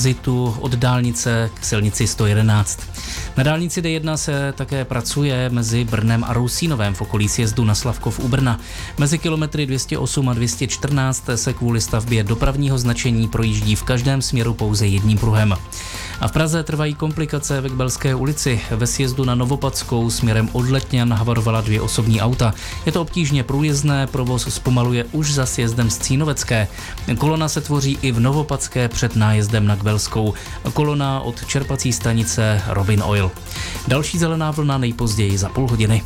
tranzitu od dálnice k silnici 111. Na dálnici D1 se také pracuje mezi Brnem a Rousínovem v okolí sjezdu na Slavkov u Brna. Mezi kilometry 208 a 214 se kvůli stavbě dopravního značení projíždí v každém směru pouze jedním pruhem. A v Praze trvají komplikace ve Kbelské ulici. Ve sjezdu na Novopadskou směrem od Letňan havarovala 2 osobní auta. Je to obtížně průjezdné, provoz zpomaluje už za sjezdem z Cínovecké. Kolona se tvoří i v Novopadské před nájezdem na Kbelskou. Kolona od čerpací stanice Robin Oil. Další zelená vlna nejpozději za půl hodiny.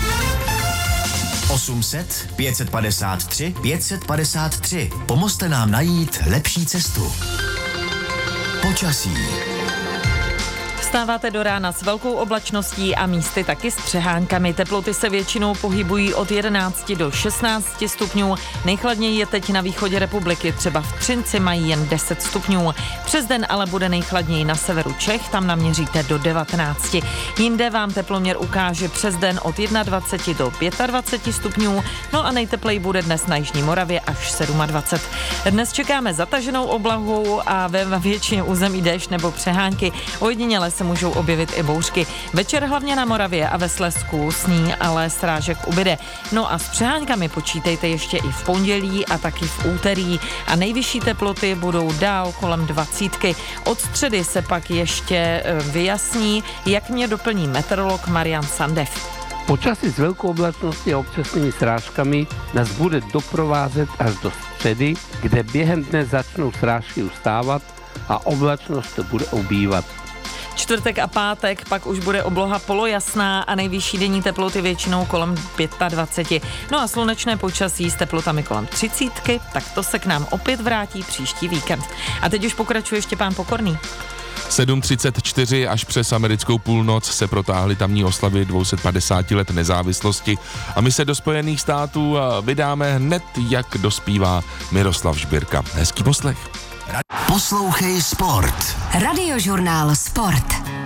800 553 553. Pomozte nám najít lepší cestu. Počasí. Vstáváte do rána s velkou oblačností a místy taky s přehánkami. Teploty se většinou pohybují od 11 do 16 stupňů. Nejchladněji je teď na východě republiky, třeba v Třinci mají jen 10 stupňů. Přes den ale bude nejchladněji na severu Čech, tam naměříte do 19. Jinde vám teploměr ukáže přes den od 21 do 25 stupňů, no a nejtepleji bude dnes na jižní Moravě až 27. Dnes čekáme zataženou oblohou a ve většině území déšť nebo přehánky. Ojediněle se můžou objevit i bouřky. Večer hlavně na Moravě a ve Slezsku sní, ale srážek ubyde. No a s přehánkami počítejte ještě i v pondělí a taky v úterý. A nejvyšší teploty budou dál kolem 20. Od středy se pak ještě vyjasní, jak mě doplní meteorolog Marian Sandev. Počasí s velkou oblačností a občasnými srážkami nás bude doprovázet až do středy, kde během dne začnou srážky ustávat a oblačnost bude ubývat. Čtvrtek a pátek pak už bude obloha polojasná a nejvyšší denní teploty většinou kolem 25. No a slunečné počasí s teplotami kolem 30, tak to se k nám opět vrátí příští víkend. A teď už pokračuje Štěpán Pokorný. 7:34 až přes americkou půlnoc se protáhly tamní oslavy 250 let nezávislosti a my se do Spojených států vydáme hned, jak dospívá Miroslav Žbírka. Hezký poslech. Poslouchej Sport. Radiožurnál Sport.